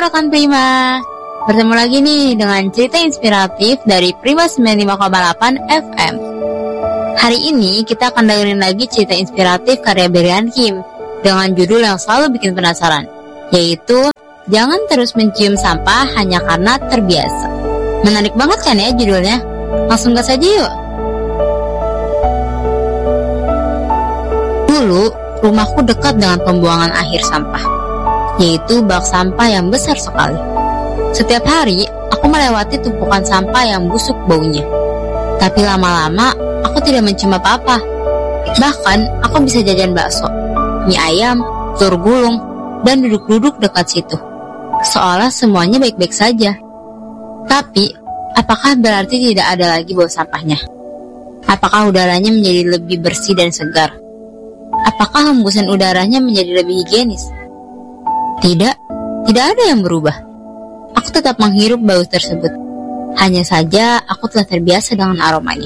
rekan Prima, bertemu lagi nih dengan cerita inspiratif dari Prima 95,8 FM. Hari ini kita akan dengerin lagi cerita inspiratif karya Berlian Kim dengan judul yang selalu bikin penasaran, yaitu Jangan Terus Mencium Sampah Hanya Karena Terbiasa. Menarik banget kan ya judulnya? Langsung gas aja yuk. Dulu, rumahku dekat dengan pembuangan akhir sampah, yaitu bak sampah yang besar sekali. Setiap hari, aku melewati tumpukan sampah yang busuk baunya. Tapi lama-lama, aku tidak mencium apa-apa. Bahkan, aku bisa jajan bakso, mie ayam, telur gulung, dan duduk-duduk dekat situ. Seolah semuanya baik-baik saja. Tapi, apakah berarti tidak ada lagi bau sampahnya? Apakah udaranya menjadi lebih bersih dan segar? Apakah hembusan udaranya menjadi lebih higienis? Tidak ada yang berubah. Aku tetap menghirup bau tersebut. Hanya saja aku telah terbiasa dengan aromanya.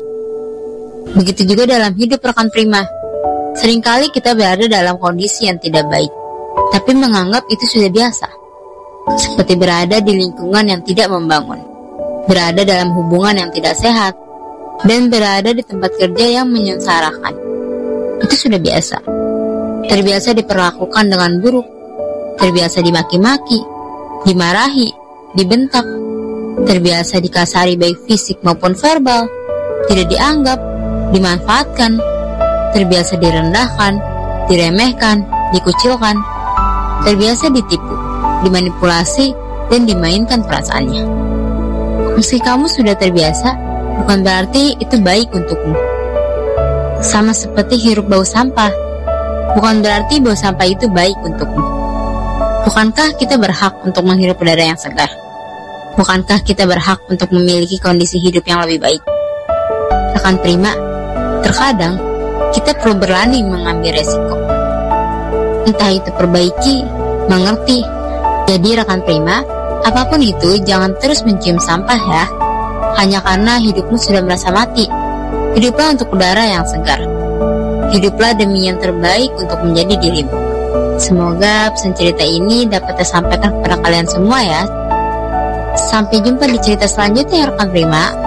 Begitu juga dalam hidup rekan Prima. Seringkali kita berada dalam kondisi yang tidak baik, tapi menganggap itu sudah biasa. Seperti berada di lingkungan yang tidak membangun, berada dalam hubungan yang tidak sehat, dan berada di tempat kerja yang menyengsarakan. Itu sudah biasa. Terbiasa diperlakukan dengan buruk, terbiasa dimaki-maki, dimarahi, dibentak, terbiasa dikasari baik fisik maupun verbal, tidak dianggap, dimanfaatkan, terbiasa direndahkan, diremehkan, dikucilkan, terbiasa ditipu, dimanipulasi, dan dimainkan perasaannya. Meski kamu sudah terbiasa, bukan berarti itu baik untukmu. Sama seperti hirup bau sampah, bukan berarti bau sampah itu baik untukmu. Bukankah kita berhak untuk menghirup udara yang segar? Bukankah kita berhak untuk memiliki kondisi hidup yang lebih baik? Rekan Prima, terkadang kita perlu berani mengambil resiko. Entah itu perbaiki, mengerti. Jadi rekan Prima, apapun itu jangan terus mencium sampah ya. Hanya karena hidupmu sudah merasa mati. Hiduplah untuk udara yang segar. Hiduplah demi yang terbaik untuk menjadi dirimu. Semoga pesan cerita ini dapat tersampaikan kepada kalian semua ya. Sampai jumpa di cerita selanjutnya ya rekan Prima.